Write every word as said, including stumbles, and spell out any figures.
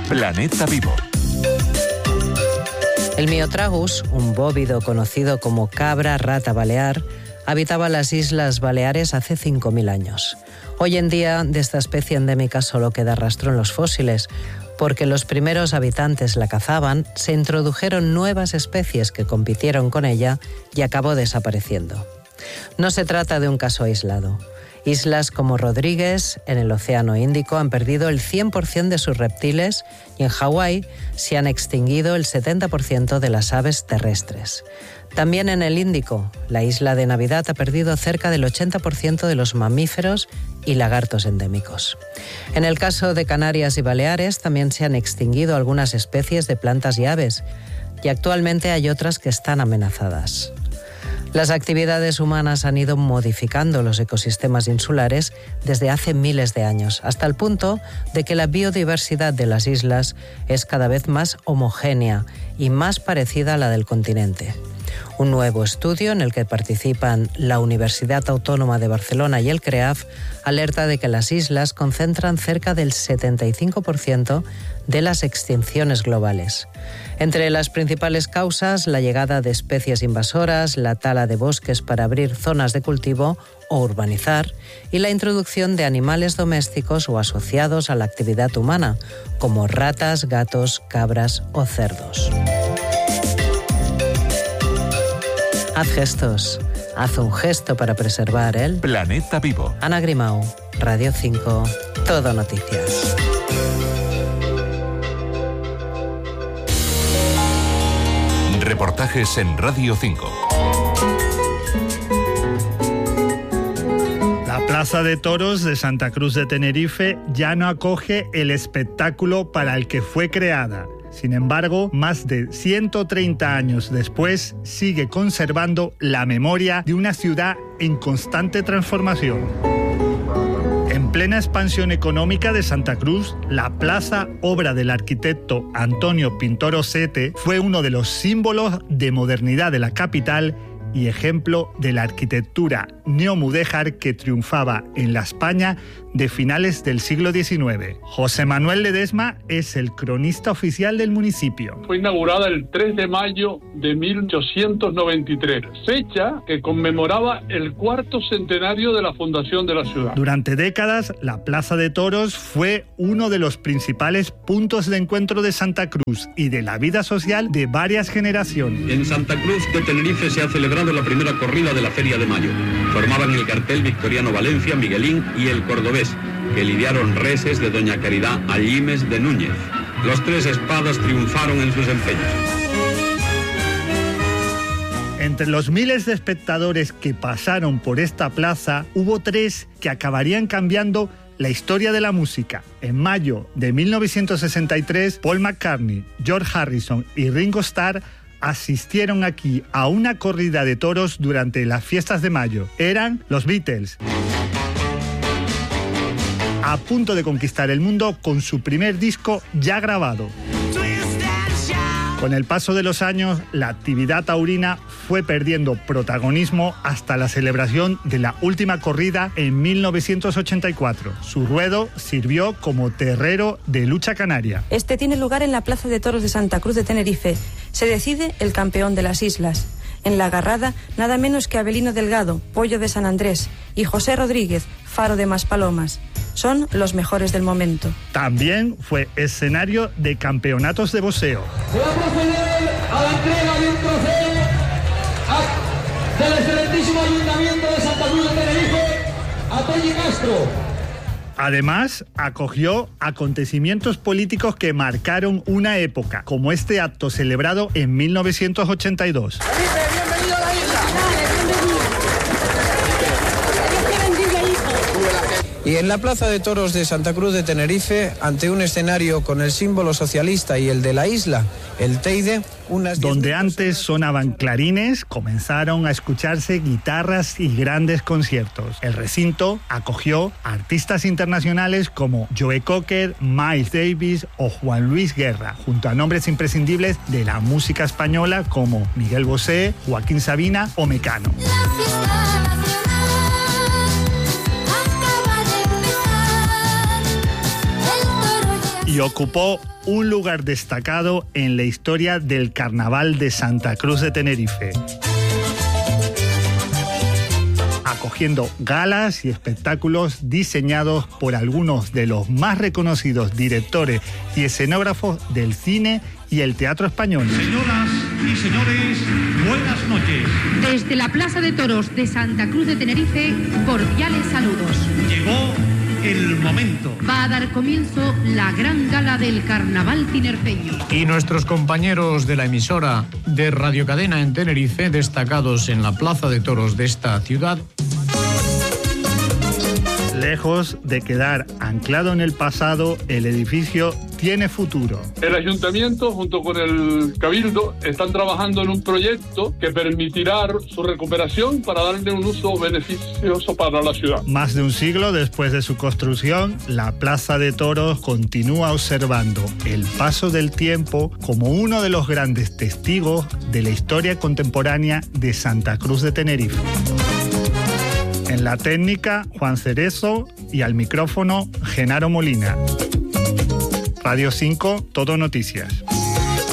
Planeta Vivo. El Myotragus, un bóvido conocido como cabra rata balear, habitaba las Islas Baleares hace cinco mil años. Hoy en día, de esta especie endémica solo queda rastro en los fósiles, porque los primeros habitantes la cazaban, se introdujeron nuevas especies que compitieron con ella y acabó desapareciendo. No se trata de un caso aislado. Islas como Rodríguez, en el Océano Índico, han perdido el cien por ciento de sus reptiles y en Hawái se han extinguido el setenta por ciento de las aves terrestres. También en el Índico, la isla de Navidad ha perdido cerca del ochenta por ciento de los mamíferos y lagartos endémicos. En el caso de Canarias y Baleares también se han extinguido algunas especies de plantas y aves, y actualmente hay otras que están amenazadas. Las actividades humanas han ido modificando los ecosistemas insulares desde hace miles de años, hasta el punto de que la biodiversidad de las islas es cada vez más homogénea y más parecida a la del continente. Un nuevo estudio en el que participan la Universidad Autónoma de Barcelona y el CREAF alerta de que las islas concentran cerca del setenta y cinco por ciento de las extinciones globales. Entre las principales causas, la llegada de especies invasoras, la tala de bosques para abrir zonas de cultivo o urbanizar y la introducción de animales domésticos o asociados a la actividad humana, como ratas, gatos, cabras o cerdos. Haz gestos. Haz un gesto para preservar el Planeta Vivo. Ana Grimau, Radio cinco, Todo Noticias. Reportajes en Radio cinco. La Plaza de Toros de Santa Cruz de Tenerife ya no acoge el espectáculo para el que fue creada. Sin embargo, más de ciento treinta años después, sigue conservando la memoria de una ciudad en constante transformación. En plena expansión económica de Santa Cruz, la plaza, obra del arquitecto Antonio Pintor Osete, fue uno de los símbolos de modernidad de la capital y ejemplo de la arquitectura neomudéjar que triunfaba en la España de finales del siglo diecinueve. José Manuel Ledesma es el cronista oficial del municipio. Fue inaugurada el tres de mayo de mil ochocientos noventa y tres, fecha que conmemoraba el cuarto centenario de la fundación de la ciudad. Durante décadas, la Plaza de Toros fue uno de los principales puntos de encuentro de Santa Cruz y de la vida social de varias generaciones. En Santa Cruz de Tenerife se ha celebrado la primera corrida de la Feria de Mayo. Formaban el cartel Victoriano Valencia, Miguelín y el Cordobés, que lidiaron reses de Doña Caridad Allimes de Núñez. Los tres espadas triunfaron en sus empeños. Entre los miles de espectadores que pasaron por esta plaza, hubo tres que acabarían cambiando la historia de la música. En mayo de mil novecientos sesenta y tres, Paul McCartney, George Harrison y Ringo Starr asistieron aquí a una corrida de toros durante las fiestas de mayo. Eran los Beatles, a punto de conquistar el mundo con su primer disco ya grabado. Con el paso de los años, la actividad taurina fue perdiendo protagonismo hasta la celebración de la última corrida en mil novecientos ochenta y cuatro. Su ruedo sirvió como terrero de lucha canaria. Este tiene lugar en la Plaza de Toros de Santa Cruz de Tenerife. Se decide el campeón de las islas. En la agarrada, nada menos que Abelino Delgado, Pollo de San Andrés, y José Rodríguez, Faro de Maspalomas. Son los mejores del momento. También fue escenario de campeonatos de boxeo. Se va a proceder a la entrega de un trofeo del excelentísimo Ayuntamiento de Santa Cruz de Tenerife a Toñi Castro. Además, acogió acontecimientos políticos que marcaron una época, como este acto celebrado en mil novecientos ochenta y dos. Bienvenido a la isla. Y en la Plaza de Toros de Santa Cruz de Tenerife, ante un escenario con el símbolo socialista y el de la isla, el Teide, unas donde antes sonaban clarines, comenzaron a escucharse guitarras y grandes conciertos. El recinto acogió a artistas internacionales como Joe Cocker, Miles Davis o Juan Luis Guerra, junto a nombres imprescindibles de la música española como Miguel Bosé, Joaquín Sabina o Mecano. y ocupó un lugar destacado en la historia del Carnaval de Santa Cruz de Tenerife, acogiendo galas y espectáculos diseñados por algunos de los más reconocidos directores y escenógrafos del cine y el teatro español. Señoras y señores, buenas noches. Desde la Plaza de Toros de Santa Cruz de Tenerife, cordiales saludos. Llegó el momento. Va a dar comienzo la gran gala del Carnaval tinerfeño. Y nuestros compañeros de la emisora de Radio Cadena en Tenerife, destacados en la Plaza de Toros de esta ciudad. Lejos de quedar anclado en el pasado, el edificio tiene futuro. El ayuntamiento junto con el Cabildo están trabajando en un proyecto que permitirá su recuperación para darle un uso beneficioso para la ciudad. Más de un siglo después de su construcción, la Plaza de Toros continúa observando el paso del tiempo como uno de los grandes testigos de la historia contemporánea de Santa Cruz de Tenerife. En la técnica, Juan Cerezo, y al micrófono, Genaro Molina. Radio cinco, Todo Noticias.